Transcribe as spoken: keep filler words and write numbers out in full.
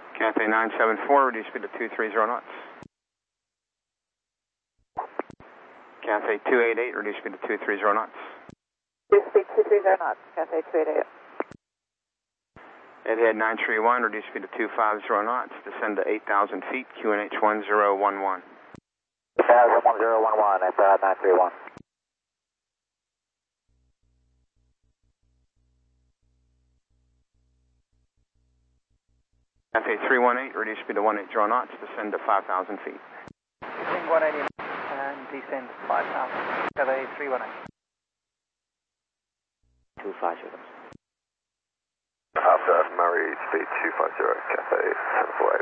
Cathay nine seven four, reduce speed to two three zero knots. Cathay two eight eight, reduce speed to two three zero knots. Reduce speed two three zero knots, Cathay two eight eight. Etihad nine three one, reduce speed to two five zero knots, descend to eight thousand feet, Q N H one zero one one. eight thousand one zero one one, Etihad nine three one. Cathay three one eight, reduce speed to one eight zero knots, descend to five thousand feet. Descend one eighty and descend five thousand. Cathay three one eight. two five zero. Alpha Murray, speed two five zero, Cathay seven four eight.